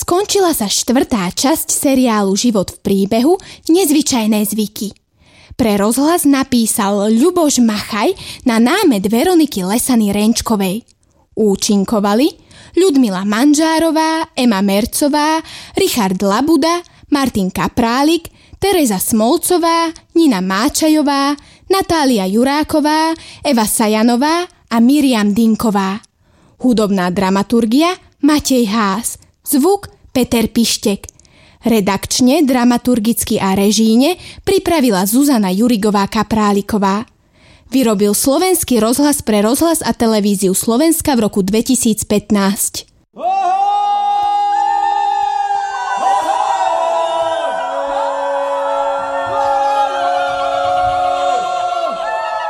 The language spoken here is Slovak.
Skončila sa 4. časť seriálu Život v príbehu Nezvyčajné zvyky. Pre rozhlas napísal Ľuboš Machaj na námed Veroniky Lesany-Renčkovej. Účinkovali Ľudmila Manžárová, Ema Mercová, Richard Labuda, Martin Kaprálik, Tereza Smolcová, Nina Máčajová, Natália Juráková, Eva Sajanová a Miriam Dinková. Hudobná dramaturgia Matej Hás. Zvuk Peter Pištek. Redakčne, dramaturgicky a režíne pripravila Zuzana Jurigová Kapráliková. Vyrobil Slovenský rozhlas pre rozhlas a televíziu Slovenska v roku 2015.